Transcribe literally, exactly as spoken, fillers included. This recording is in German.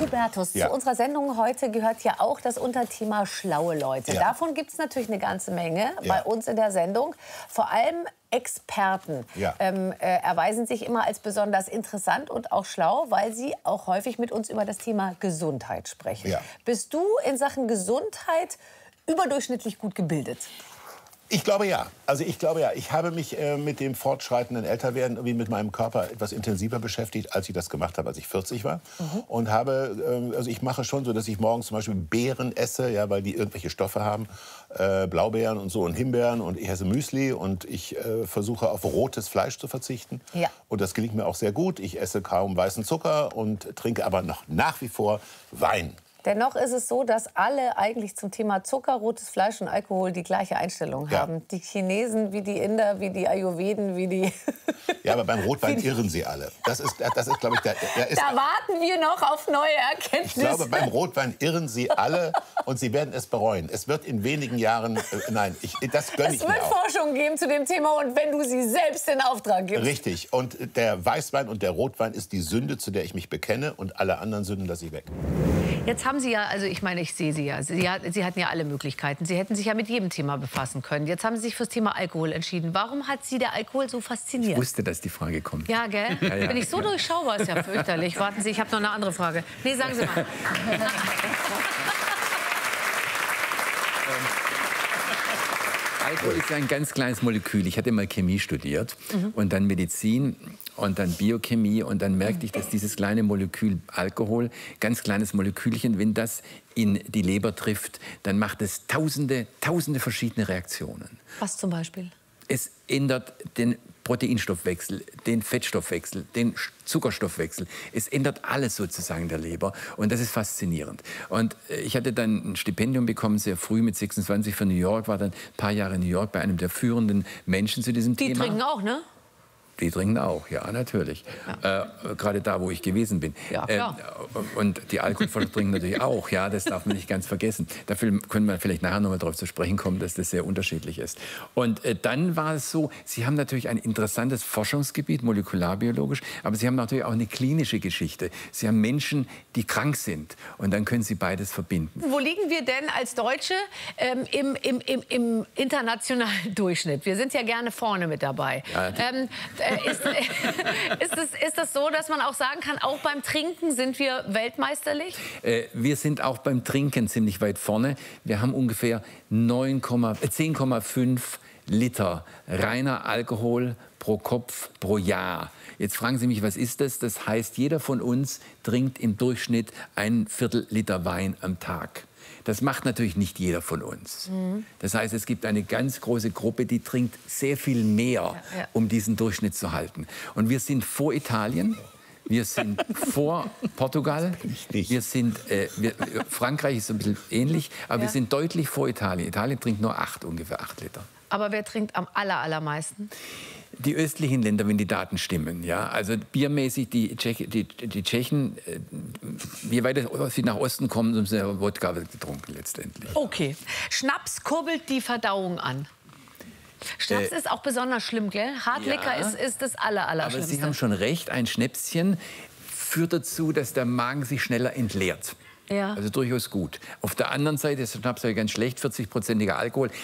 Hubertus, Ja. zu unserer Sendung heute gehört ja auch das Unterthema schlaue Leute. Ja. Davon gibt es natürlich eine ganze Menge Ja. bei uns in der Sendung. Vor allem Experten Ja. ähm, äh, erweisen sich immer als besonders interessant und auch schlau, weil sie auch häufig mit uns über das Thema Gesundheit sprechen. Ja. Bist du in Sachen Gesundheit überdurchschnittlich gut gebildet? Ich glaube ja. Also ich glaube ja. Ich habe mich äh, mit dem fortschreitenden Älterwerden irgendwie mit meinem Körper etwas intensiver beschäftigt, als ich das gemacht habe, als ich vierzig war. Mhm. Und habe, äh, also ich mache schon so, dass ich morgens zum Beispiel Beeren esse, ja, weil die irgendwelche Stoffe haben, äh, Blaubeeren und so und Himbeeren, und ich esse Müsli und ich äh, versuche auf rotes Fleisch zu verzichten. Ja. Und das gelingt mir auch sehr gut. Ich esse kaum weißen Zucker und trinke aber noch nach wie vor Wein. Dennoch ist es so, dass alle eigentlich zum Thema Zucker, rotes Fleisch und Alkohol die gleiche Einstellung Ja. haben. Die Chinesen, wie die Inder, wie die Ayurveden, wie die... Ja, aber beim Rotwein irren sie alle. Das ist, das ist glaube ich, der, der ist, Da warten wir noch auf neue Erkenntnisse. ich glaube, beim Rotwein irren sie alle und sie werden es bereuen. Es wird in wenigen Jahren, äh, nein, ich, das gönne Es ich mir wird auch. Forschung geben zu dem Thema, und wenn du sie selbst in Auftrag gibst. Richtig. Und der Weißwein und der Rotwein ist die Sünde, zu der ich mich bekenne, und alle anderen Sünden lasse ich weg. Jetzt haben Sie ja, also ich meine, ich sehe Sie ja, Sie, Sie hatten ja alle Möglichkeiten. Sie hätten sich ja mit jedem Thema befassen können. Jetzt haben Sie sich fürs Thema Alkohol entschieden. Warum hat Sie der Alkohol so fasziniert? Ich wusste, dass die Frage kommt. Ja, gell? Ja, ja. Bin ich so durchschaubar, ist ja fürchterlich. Warten Sie, ich habe noch eine andere Frage. Nee, sagen Sie mal. Alkohol ist ja ein ganz kleines Molekül. Ich hatte mal Chemie studiert mhm. und dann Medizin und dann Biochemie, und dann merkte ich, dass dieses kleine Molekül Alkohol, ganz kleines Molekülchen, wenn das in die Leber trifft, dann macht es tausende, tausende verschiedene Reaktionen. Was zum Beispiel? Es ändert den Proteinstoffwechsel, den Fettstoffwechsel, den Zuckerstoffwechsel. Es ändert alles sozusagen der Leber, und das ist faszinierend. Und ich hatte dann ein Stipendium bekommen, sehr früh mit sechsundzwanzig, für New York, war dann ein paar Jahre in New York bei einem der führenden Menschen zu diesem Die Thema. Die trinken auch, ne? Die trinken auch, ja, natürlich. Ja. Äh, Gerade da, wo ich gewesen bin. Ja, klar. Äh, und die Alkoholforscher trinken natürlich auch, ja, das darf man nicht ganz vergessen. Dafür können wir vielleicht nachher noch mal darauf zu sprechen kommen, dass das sehr unterschiedlich ist. Und äh, dann war es so, Sie haben natürlich ein interessantes Forschungsgebiet, molekularbiologisch, aber Sie haben natürlich auch eine klinische Geschichte. Sie haben Menschen, die krank sind, und dann können Sie beides verbinden. Wo liegen wir denn als Deutsche ähm, im, im, im, im internationalen Durchschnitt? Wir sind ja gerne vorne mit dabei. Ja, ähm, äh, ist, äh, ist, das, ist das so, dass man auch sagen kann, auch beim Trinken sind wir weltmeisterlich? Äh, wir sind auch beim Trinken ziemlich weit vorne. Wir haben ungefähr zehn Komma fünf Liter reiner Alkohol pro Kopf pro Jahr. Jetzt fragen Sie mich, was ist das? Das heißt, jeder von uns trinkt im Durchschnitt ein Viertel Liter Wein am Tag. Das macht natürlich nicht jeder von uns. Mhm. Das heißt, es gibt eine ganz große Gruppe, die trinkt sehr viel mehr, ja, ja. um diesen Durchschnitt zu halten. Und wir sind vor Italien. Wir sind vor Portugal, wir sind, äh, wir, Frankreich ist ein bisschen ähnlich, aber ja. wir sind deutlich vor Italien. Italien trinkt nur acht, ungefähr acht Liter. Aber wer trinkt am aller, allermeisten? Die östlichen Länder, wenn die Daten stimmen. Ja? Also biermäßig, die, Tschech, die, die Tschechen, äh, je weiter sie nach Osten kommen, umso mehr Wodka wird getrunken letztendlich. Okay. Schnaps kurbelt die Verdauung an. Schnaps äh, ist auch besonders schlimm, gell? Hartlicker ja, ist, ist das aller, aller Aber Sie haben schon recht, ein Schnäpschen führt dazu, dass der Magen sich schneller entleert. Ja. Also durchaus gut. Auf der anderen Seite ist der Schnaps ja ganz schlecht, vierzig prozentiger Alkohol.